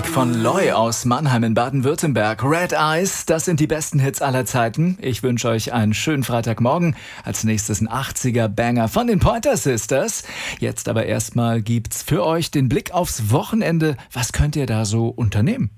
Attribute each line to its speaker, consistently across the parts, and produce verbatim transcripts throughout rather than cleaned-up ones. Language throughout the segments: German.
Speaker 1: von Loy aus Mannheim in Baden-Württemberg. Red Eyes, das sind die besten Hits aller Zeiten. Ich wünsche euch einen schönen Freitagmorgen. Als nächstes ein achtziger-Banger von den Pointer Sisters. Jetzt aber erstmal gibt's für euch den Blick aufs Wochenende. Was könnt ihr da so unternehmen?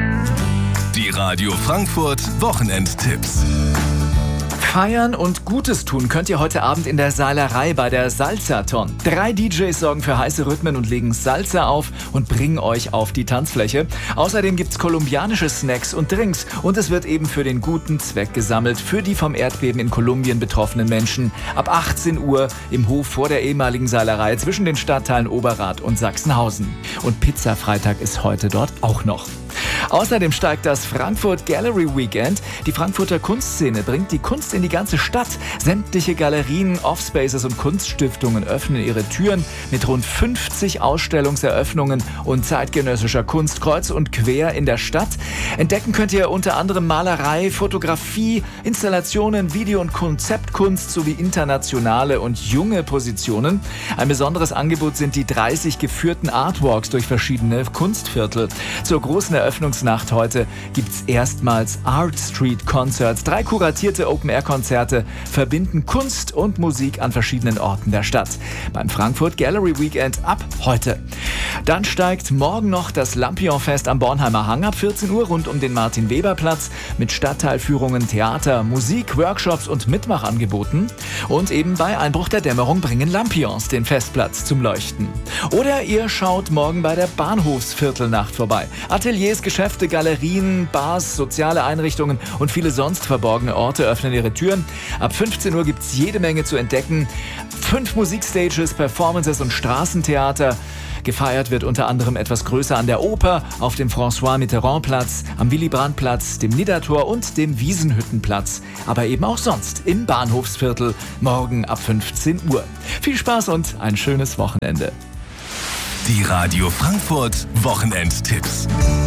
Speaker 2: Die Radio Frankfurt Wochenendtipps.
Speaker 1: Feiern und Gutes tun könnt ihr heute Abend in der Seilerei bei der Salsaton. Drei D Js sorgen für heiße Rhythmen und legen Salsa auf und bringen euch auf die Tanzfläche. Außerdem gibt's kolumbianische Snacks und Drinks und es wird eben für den guten Zweck gesammelt, für die vom Erdbeben in Kolumbien betroffenen Menschen. Ab achtzehn Uhr im Hof vor der ehemaligen Seilerei zwischen den Stadtteilen Oberrad und Sachsenhausen. Und Pizza-Freitag ist heute dort auch noch. Außerdem steigt das Frankfurt Gallery Weekend. Die Frankfurter Kunstszene bringt die Kunst in die ganze Stadt. Sämtliche Galerien, Offspaces und Kunststiftungen öffnen ihre Türen mit rund fünfzig Ausstellungseröffnungen und zeitgenössischer Kunst kreuz und quer in der Stadt. Entdecken könnt ihr unter anderem Malerei, Fotografie, Installationen, Video- und Konzeptkunst sowie internationale und junge Positionen. Ein besonderes Angebot sind die dreißig geführten Artwalks durch verschiedene Kunstviertel. Zur großen Eröffnungsnacht heute gibt's erstmals Art Street Concerts. Drei kuratierte Open-Air-Konzerte verbinden Kunst und Musik an verschiedenen Orten der Stadt. Beim Frankfurt Gallery Weekend ab heute. Dann steigt morgen noch das Lampion-Fest am Bornheimer Hang ab vierzehn Uhr rund um den Martin-Weber-Platz mit Stadtteilführungen, Theater, Musik, Workshops und Mitmachangeboten. Und eben bei Einbruch der Dämmerung bringen Lampions den Festplatz zum Leuchten. Oder ihr schaut morgen bei der Bahnhofsviertelnacht vorbei. Ateliers, Geschäfte, Galerien, Bars, soziale Einrichtungen und viele sonst verborgene Orte öffnen ihre Türen. Ab fünfzehn Uhr gibt's jede Menge zu entdecken. Fünf Musikstages, Performances und Straßentheater. Gefeiert wird unter anderem etwas größer an der Oper, auf dem François-Mitterrand-Platz, am Willy-Brandt-Platz, dem Niddertor und dem Wiesenhüttenplatz. Aber eben auch sonst im Bahnhofsviertel, morgen ab fünfzehn Uhr. Viel Spaß und ein schönes Wochenende.
Speaker 2: Die Radio Frankfurt Wochenendtipps.